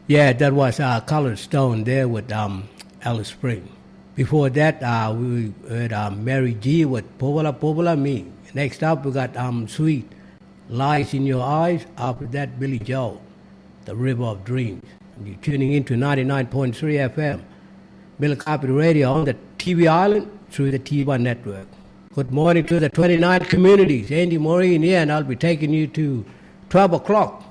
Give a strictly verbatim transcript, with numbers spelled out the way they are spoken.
Yeah, that was uh, Colored Stone there with um, Alice Spring. Before that, uh, we heard uh, Mary G with Povola Povola Me. Next up, we got um, Sweet Lies in Your Eyes. After that, Billy Joel, The River of Dreams. And you're tuning into ninety-nine point three F M, Miller Carpet Radio on the T V Island through the T one network. Good morning to the twenty-nine communities. Andy Maureen here, and I'll be taking you to twelve o'clock.